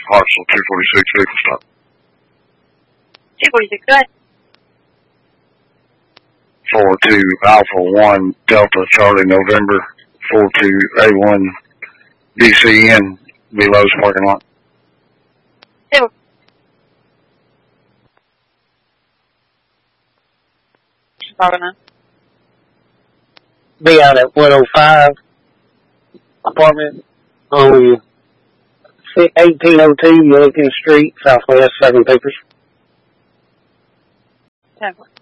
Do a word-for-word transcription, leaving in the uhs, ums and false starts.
Hartselle two forty-six vehicle stop. two forty-six, go ahead. four two Alpha one Delta Charlie November four two A one D C N Belows parking lot. Two. Chicago nine. Be out at one oh five apartment on eighteen oh two Lincoln Street, Southwest, Seven Papers. ten four.